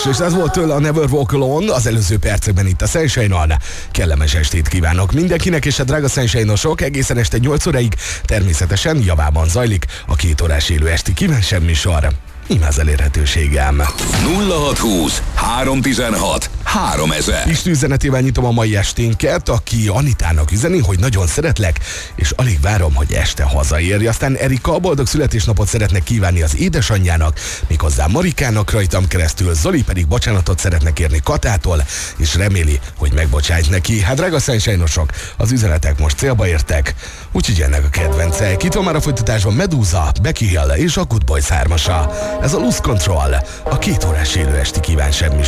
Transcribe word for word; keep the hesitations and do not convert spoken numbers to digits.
és ez volt tőle a Never Walk Alone, az előző percekben itt a Sunshine-on. Kellemes estét kívánok mindenkinek, és a drága Sunshine-osok, egészen este nyolc óráig természetesen javában zajlik a két órás élő esti kíván semmi sor. Íme az elérhetőségem. nulla hatszázhúsz háromszáztizenhat háromezer. Isten üzenetével nyitom a mai esténket, aki Anitának üzeni, hogy nagyon szeretlek, és alig várom, hogy este hazaérj. Aztán Erika boldog születésnapot szeretne kívánni az édesanyjának, méghozzá Marikának rajtam keresztül, Zoli pedig bocsánatot szeretne kérni Katától, és reméli, hogy megbocsájt neki. Hát drága Sunshine-osok, az üzenetek most célba értek, úgyhogy ennek a kedvencek. Itt van már a folytatásban Medúza, Becky Hill és a Good Boys hármasa. Ez a Lose Control, a két órás élő esti kíván semmi